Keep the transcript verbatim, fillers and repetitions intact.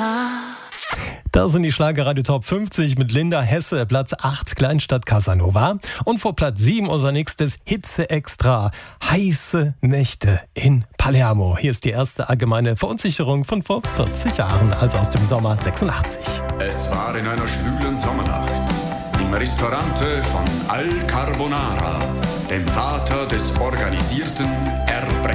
Da sind die Schlagerradio Top fünfzig mit Linda Hesse, Platz acht, Kleinstadt Casanova. Und vor Platz sieben unser nächstes Hitze Extra, heiße Nächte in Palermo. Hier ist die erste allgemeine Verunsicherung von vor vierzig Jahren, also aus dem Sommer sechsundachtzig. Es war in einer schwülen Sommernacht im Ristorante von Al Carbonara, dem Vater des organisierten Erbrechens.